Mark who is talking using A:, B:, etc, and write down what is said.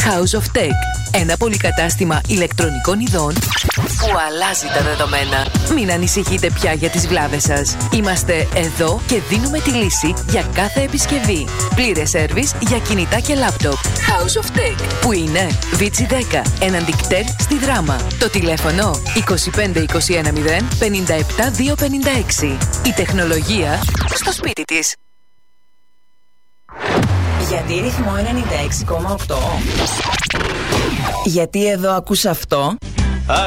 A: House of Tech. Ένα πολυκατάστημα ηλεκτρονικών ειδών που αλλάζει τα δεδομένα. Μην ανησυχείτε πια για τις βλάβες σας. Είμαστε εδώ και δίνουμε τη λύση για κάθε επισκευή. Πλήρες σέρβις για κινητά και λάπτοπ. House of Tech. Που είναι Βίτσι 10, έναντι κτέλ στη Δράμα. Το τηλέφωνο 25 21 0 57 256. Η τεχνολογία στο σπίτι της.
B: Γιατί ρυθμό 96,8? Γιατί εδώ ακούς αυτό?